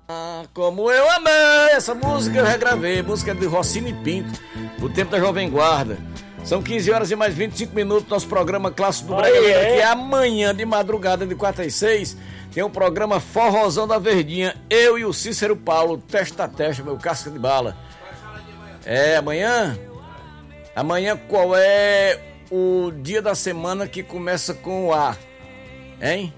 Como eu amei essa música, eu regravei. Música de Rossini Pinto, do tempo da Jovem Guarda. São 15 horas e mais 25 minutos. Nosso programa Clássico do Brega, que amanhã de madrugada, de 4 às 6, tem um programa Forrozão da Verdinha. Eu e o Cícero Paulo, testa a testa, meu casca de bala. Amanhã. Amanhã qual é o dia da semana que começa com o A? Hein?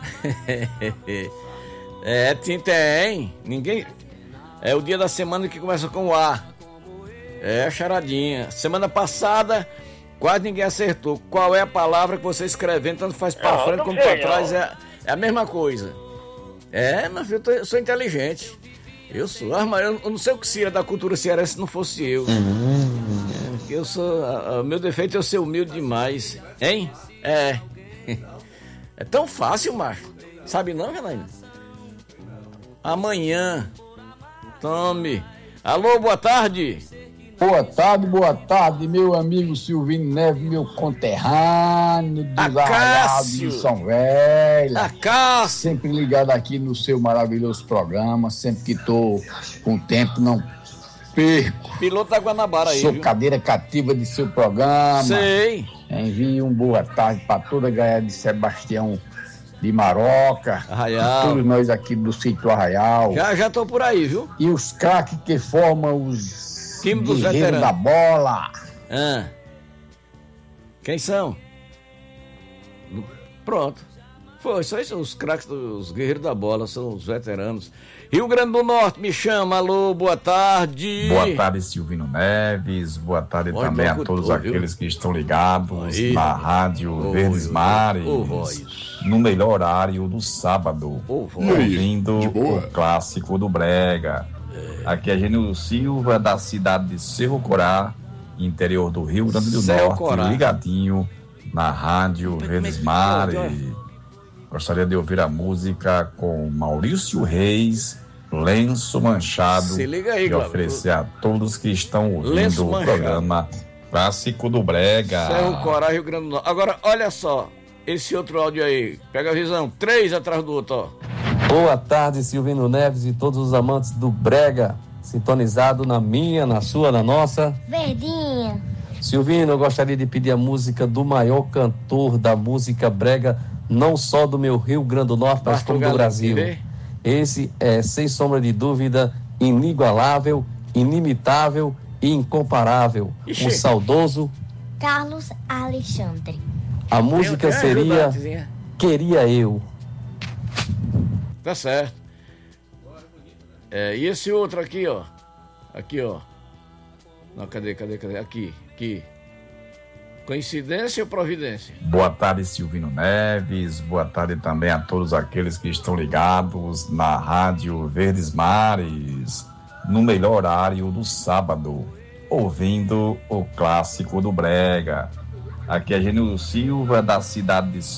Tem. Ninguém. É o dia da semana que começa com o A. Charadinha. Semana passada, quase ninguém acertou. Qual é a palavra que você escrevendo, tanto faz pra frente como pra trás? É a mesma coisa. Mas eu sou inteligente. Eu sou. Mas eu não sei o que seria da cultura cearense se não fosse eu. Eu sou. O meu defeito é eu ser humilde demais. Hein? É tão fácil, macho. Sabe não, Janaína? Amanhã. Tome. Alô, boa tarde. Boa tarde, meu amigo Silvino Neves, meu conterrâneo dos Arraiados de São Velho. Acácio. Sempre ligado aqui no seu maravilhoso programa, sempre que tô com tempo, não perco. Piloto da Guanabara aí, Sou viu? cadeira cativa de seu programa. Sei. Envio boa tarde para toda a galera de Sebastião de Maroca. Arraial. Todos nós aqui do sítio Arraial. Já tô por aí, viu? E os craques que formam os time dos guerreiros veteranos da bola. Quem são? Pronto. Foi, só isso, os craques dos guerreiros da bola, são os veteranos. Rio Grande do Norte, me chama, alô, boa tarde. Boa tarde, Silvino Neves, boa tarde também a todos aqueles que estão ligados na Rádio Verdes Mares, no melhor horário do sábado, ouvindo o Clássico do Brega. Aqui é Gênio Silva, da cidade de Cerro Corá, interior do Rio Grande do Norte, ligadinho na Rádio Verdes Mares. Gostaria de ouvir a música com Maurício Reis, Lenço Manchado, se liga aí, e oferecer a todos que estão ouvindo o programa Clássico do Brega. Cerro Corá, Rio Grande do Norte. Agora, olha só, esse outro áudio aí, pega a visão, 3 atrás do outro, ó. Boa tarde, Silvino Neves e todos os amantes do Brega, sintonizado na minha, na sua, na nossa Verdinha. Silvino, eu gostaria de pedir a música do maior cantor da música brega, não só do meu Rio Grande do Norte, mas como do Brasil. Esse é, sem sombra de dúvida, inigualável, inimitável e incomparável. O saudoso Carlos Alexandre. A música seria Queria Eu. Tá certo. E esse outro aqui, ó. Aqui, ó. Não, cadê? Aqui. Coincidência ou providência? Boa tarde, Silvino Neves. Boa tarde também a todos aqueles que estão ligados na Rádio Verdes Mares, no melhor horário do sábado, ouvindo o Clássico do Brega. Aqui é Gênio Silva, da cidade de